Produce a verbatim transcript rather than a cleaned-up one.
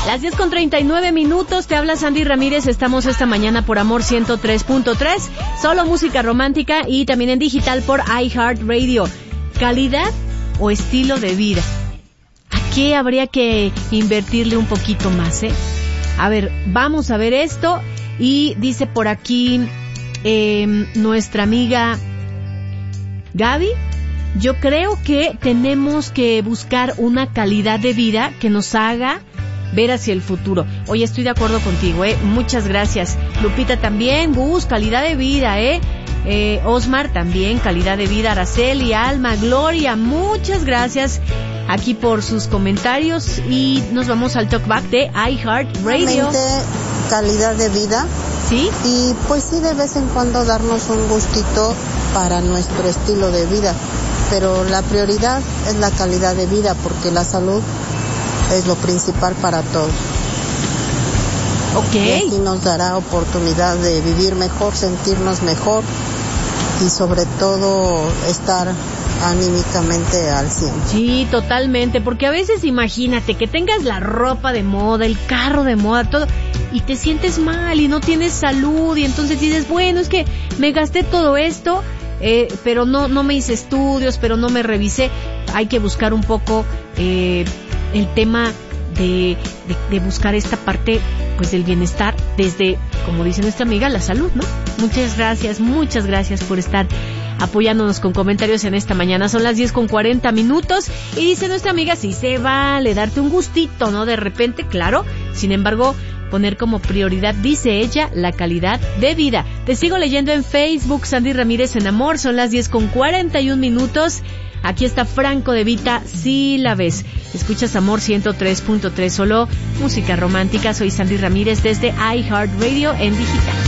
Las diez con treinta y nueve minutos, te habla Sandy Ramírez, estamos esta mañana por Amor ciento tres punto tres, solo música romántica y también en digital por iHeartRadio. ¿Calidad o estilo de vida? ¿A qué habría que invertirle un poquito más, eh? A ver, vamos a ver esto y dice por aquí eh, nuestra amiga Gaby, yo creo que tenemos que buscar una calidad de vida que nos haga ver hacia el futuro. Oye, estoy de acuerdo contigo, ¿eh? Muchas gracias. Lupita también, Gus, calidad de vida, ¿eh? eh Osmar también, calidad de vida. Araceli, Alma, Gloria, muchas gracias aquí por sus comentarios y nos vamos al talkback de iHeartRadio. Calidad de vida. ¿Sí? Y pues sí, de vez en cuando darnos un gustito para nuestro estilo de vida. Pero la prioridad es la calidad de vida porque la salud es lo principal para todos. Ok. Y así nos dará oportunidad de vivir mejor, sentirnos mejor y sobre todo estar anímicamente al cien. Sí, totalmente, porque a veces imagínate que tengas la ropa de moda, el carro de moda, todo, y te sientes mal y no tienes salud y entonces dices, bueno, es que me gasté todo esto, eh, pero no no me hice estudios, pero no me revisé. Hay que buscar un poco eh, el tema de, de, de buscar esta parte pues del bienestar desde, como dice nuestra amiga, la salud, ¿no? Muchas gracias, muchas gracias por estar apoyándonos con comentarios en esta mañana. Son las diez con cuarenta minutos y dice nuestra amiga, sí se vale darte un gustito, ¿no? De repente, claro, sin embargo, poner como prioridad, dice ella, la calidad de vida. Te sigo leyendo en Facebook, Sandy Ramírez en Amor, son las diez con cuarenta y un minutos. Aquí está Franco de Vita, si la ves. Escuchas Amor ciento tres punto tres, solo música romántica. Soy Sandy Ramírez desde iHeartRadio en digital.